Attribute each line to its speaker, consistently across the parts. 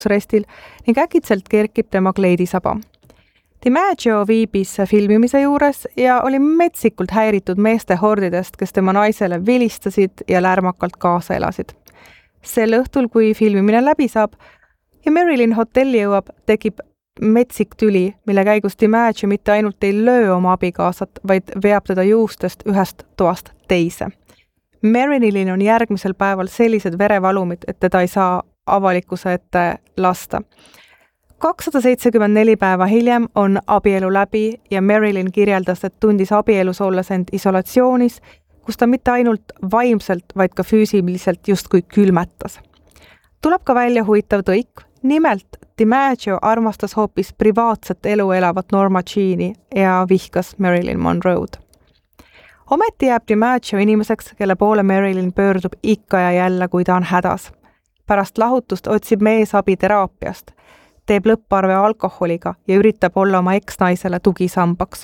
Speaker 1: restil ning äkitselt kerkib tema kleidisaba. DiMaggio viibis filmimise juures ja oli metsikult häiritud meeste hordidest, kes tema naisele vilistasid ja lärmakalt kaasa elasid. Sel õhtul, kui filmimine läbi saab ja Marilyn hotelli jõuab, tekib metsik tüli, mille käigus DiMaggio mitte ainult ei löö oma abikaasat, vaid veab teda juustest ühest toast teise. Marilyn on järgmisel päeval sellised verevalumid, et teda ei saa avalikkuse ette lasta. 274 päeva hiljem on abielu läbi ja Marilyn kirjeldas, et tundis abielus olles end isolatsioonis, kus ta mitte ainult vaimselt, vaid ka füüsiliselt justkui külmetas. Tuleb ka välja huvitav tõik, nimelt DiMaggio armastas hoopis privaatset elu elavat Norma Jean'i ja vihkas Marilyn Monroe'd. Ometi jääb DiMaggio inimeseks, kelle poole Marilyn pöördub ikka ja jälle, kui ta on hädas. Pärast lahutust otsib mees abi teraapiast, teeb lõpparve alkoholiga ja üritab olla oma eksnaisele tugisambaks.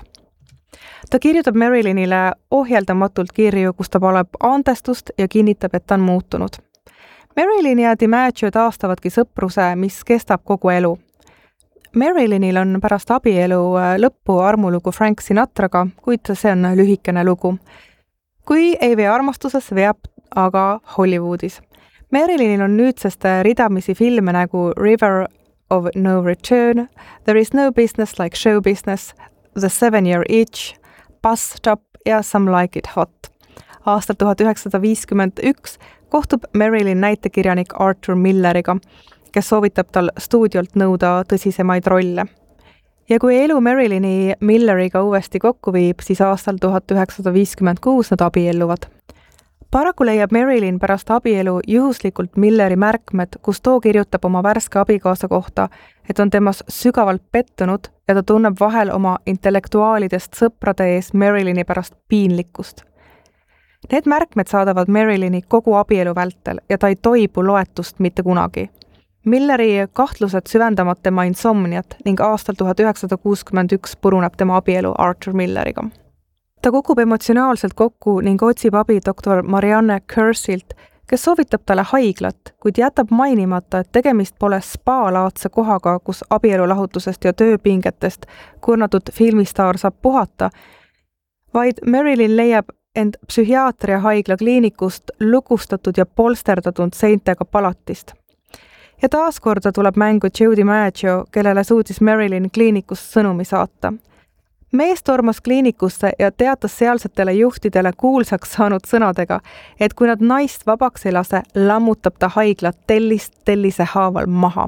Speaker 1: Ta kirjutab Marilynile ohjeldamatult kirju, kus ta palub andestust ja kinnitab, et ta on muutunud. Marilyn ja DiMaggio taastavadki sõpruse, mis kestab kogu elu. Marilynil on pärast abielu lõppu armulugu Frank Sinatraga, kuid see on lühikene lugu. Kui ei vee armastuses, veab aga Hollywoodis. Marilynil on nüüdsest ridamisi filme nagu River of No Return, There is no business like show business, The 7-Year Itch, Bus Stop ja Some Like It Hot. Aastal 1951 kohtub Marilyn näitekirjanik Arthur Milleriga, kes soovitab tal stuudiolt nõuda tõsisemaid rolle. Ja kui elu Marilyni Milleriga uuesti kokku viib, siis aastal 1956 nad abielluvad. Paraku leiab Marilyn pärast abielu juhuslikult Milleri märkmed, kus too kirjutab oma värske abikaasa kohta, et on temas sügavalt pettunud ja ta tunneb vahel oma intellektuaalidest sõprade ees Marilyni pärast piinlikkust. Need märkmed saadavad Marilyni kogu abielu vältel ja ta ei toibu loetust mitte kunagi. Milleri kahtlused süvendavad tema insomniat ning aastal 1961 puruneb tema abielu Arthur Milleriga. Ta kukub emotsionaalselt kokku ning otsib abi doktor Marianne Kersilt, kes soovitab talle haiglat, kuid jätab mainimata, et tegemist pole spa-laadse kohaga, kus abielulahutusest ja tööpingetest kurnatud filmistaar saab puhata, vaid Marilyn leiab end psühhiaatria haigla kliinikust lukustatud ja polsterdatud seintega palatist. Ja taaskorda tuleb mängu Joe DiMaggio, kellele suutis Marilyn kliinikust sõnumi saata. Mees tormas kliinikusse ja teatas sealsetele juhtidele kuulsaks saanud sõnadega, et kui nad naist vabaks ei lase, lammutab ta haiglat tellise haaval maha.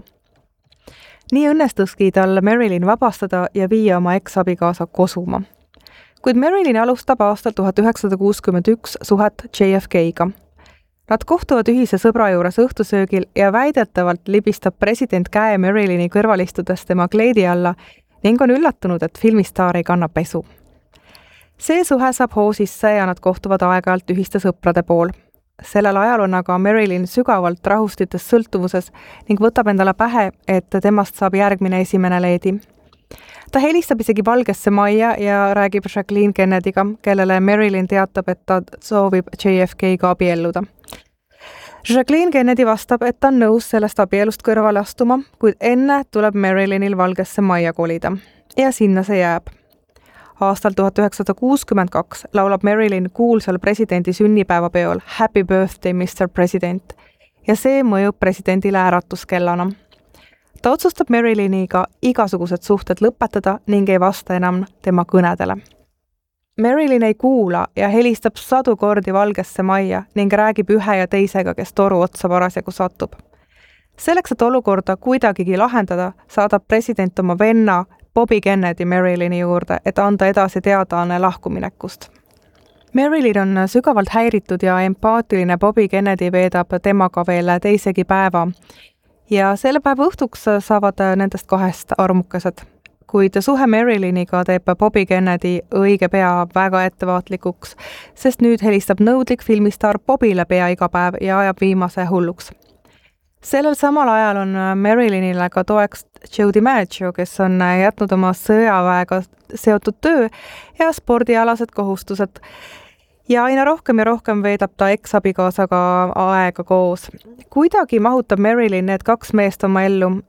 Speaker 1: Nii õnnestuski tal Marilyn vabastada ja viia oma eksabikaasa kosuma. Kuid Marilyn alustab aastal 1961 suhet JFK-ga. Nad kohtuvad ühise sõbra juures õhtusöögil ja väidetavalt libistab president käe Marilyni kõrvalistudes tema kleidi alla ning on üllatunud, et filmistaar ei kanna pesu. See suhe saab hoo sisse ja nad kohtuvad aeg-ajalt ühiste sõprade pool. Sellel ajal on aga Marilyn sügavalt rahustites sõltuvuses ning võtab endale pähe, et temast saab järgmine esimene leedi. Ta helistab isegi Valgesse Majja ja räägib Jacqueline Kennedyga, kellele Marilyn teatab, et ta soovib JFK-ga abielluda. Jacqueline Kennedy vastab, et ta on nõus sellest abielust kõrvale astuma, kuid enne tuleb Marilynil Valgesse Majja kolida. Ja sinna see jääb. Aastal 1962 laulab Marilyn kuulsal presidendi sünnipäevapeol Happy Birthday, Mr. President, ja see mõjub presidendile äratuskellana. Ta otsustab Marilyniga igasugused suhted lõpetada ning ei vasta enam tema kõnedele. Marilyn ei kuula ja helistab sadu kordi Valgesse Majja ning räägib ühe ja teisega, kes toru otsa parasjagu satub. Selleks, et olukorda kuidagigi lahendada, saadab president oma venna Bobby Kennedy Marilyni juurde, et anda edasi teadaanne lahkuminekust. Marilyn on sügavalt häiritud ja empaatiline Bobby Kennedy veedab temaga veel teisegi päeva ja selle päeva õhtuks saavad nendest kahest armukesed. Kuid suhe Marilyniga teeb Bobby Kennedy õige pea väga ettevaatlikuks, sest nüüd helistab nõudlik filmistaar Bobbyle pea iga päev ja ajab viimase hulluks. Sellel samal ajal on Marilynile ka toeks Joe DiMaggio, kes on jätnud oma sõjaväega seotud töö ja spordialased kohustused ja aina rohkem veedab ta eksabikaasaga aega koos. Kuidagi mahutab Marilyn need kaks meest oma ellu